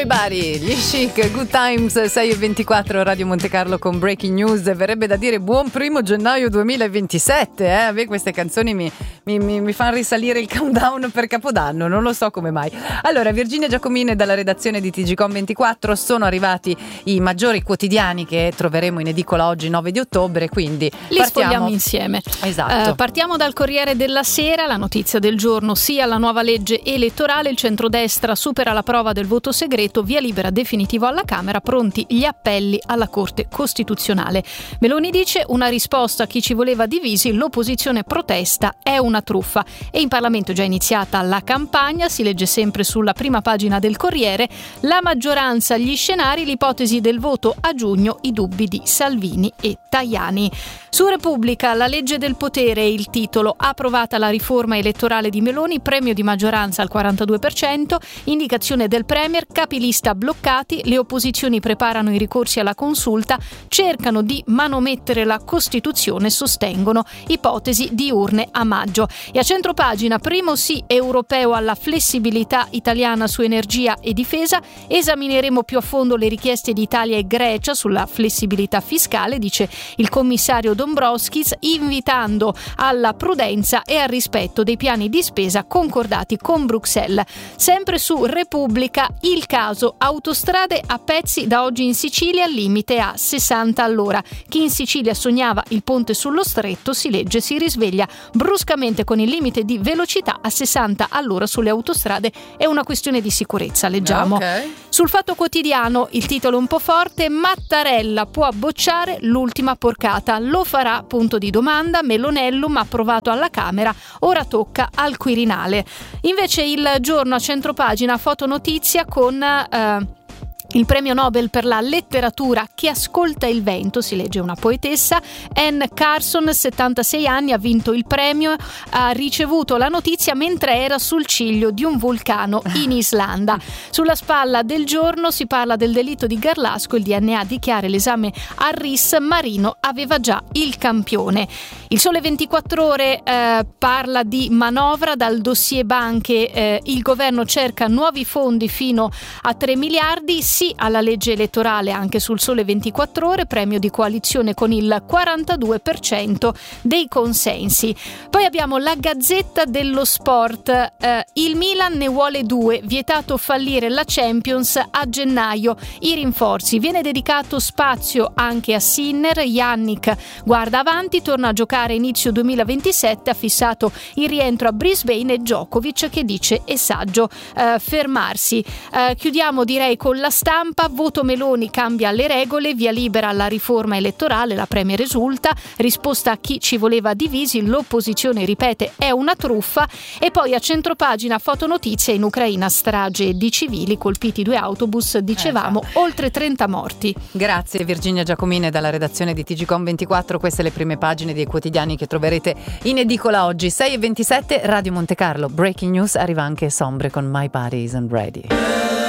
Everybody, gli Chic, Good Times, 6:24, Radio Monte Carlo con Breaking News. Verrebbe da dire buon 1 gennaio 2027, A me queste canzoni mi fanno risalire il countdown per Capodanno, non lo so come mai. Allora, Virginia Giacomine dalla redazione di TGcom24, sono arrivati i maggiori quotidiani che troveremo in edicola oggi 9 di ottobre, quindi li sfogliamo insieme. Esatto. Partiamo dal Corriere della Sera, la notizia del giorno: sia la nuova legge elettorale, il centrodestra supera la prova del voto segreto, via libera definitivo alla Camera, pronti gli appelli alla Corte Costituzionale. Meloni dice: una risposta a chi ci voleva divisi, l'opposizione protesta, è una truffa. E in Parlamento è già iniziata la campagna, si legge sempre sulla prima pagina del Corriere: la maggioranza, gli scenari, l'ipotesi del voto a giugno, i dubbi di Salvini e Tajani. Su Repubblica, la legge del potere, il titolo: approvata la riforma elettorale di Meloni, premio di maggioranza al 42%, indicazione del Premier, capilista bloccati, le opposizioni preparano i ricorsi alla consulta, cercano di manomettere la Costituzione, sostengono ipotesi di urne a maggio. E a centropagina, primo sì europeo alla flessibilità italiana su energia e difesa, esamineremo più a fondo le richieste di Italia e Grecia sulla flessibilità fiscale, dice il commissario Dombrovskis, invitando alla prudenza e al rispetto dei piani di spesa concordati con Bruxelles. Sempre su Repubblica, il caso autostrade a pezzi da oggi in Sicilia, limite a 60 all'ora. Chi in Sicilia sognava il ponte sullo stretto, si legge, si risveglia bruscamente con il limite di velocità a 60 all'ora sulle autostrade. È una questione di sicurezza, leggiamo. Okay. Sul Fatto Quotidiano, il titolo un po' forte: Mattarella può bocciare l'ultima porcata, lo farà, punto di domanda. Melonellum approvato alla Camera, ora tocca al Quirinale. Invece il Giorno a centropagina, fotonotizia con il premio Nobel per la letteratura Chi ascolta il vento, si legge una poetessa. Anne Carson, 76 anni, ha vinto il premio, ha ricevuto la notizia mentre era sul ciglio di un vulcano in Islanda. Sulla spalla del Giorno si parla del delitto di Garlasco, il DNA dichiara l'esame al RIS, Marino aveva già il campione. Il Sole 24 Ore parla di manovra, dal dossier banche, il governo cerca nuovi fondi fino a 3 miliardi, sì alla legge elettorale anche sul Sole 24 Ore, premio di coalizione con il 42% dei consensi. Poi abbiamo la Gazzetta dello Sport, il Milan ne vuole 2, vietato fallire la Champions a gennaio, i rinforzi, viene dedicato spazio anche a Sinner, Yannick guarda avanti, torna a giocare inizio 2027, ha fissato il rientro a Brisbane, e Djokovic che dice è saggio fermarsi. Chiudiamo direi con la Stampa, voto Meloni cambia le regole, via libera alla riforma elettorale, la Premier esulta, risposta a chi ci voleva divisi, l'opposizione ripete è una truffa. E poi a centropagina, fotonotizia: in Ucraina strage di civili, colpiti 2 autobus, dicevamo, oltre 30 morti. Grazie Virginia Giacomine dalla redazione di TGcom24, queste le prime pagine dei quotidiani che troverete in edicola oggi. 6:27, Radio Monte Carlo, Breaking News, arriva anche Sombre con My Body Isn't Ready.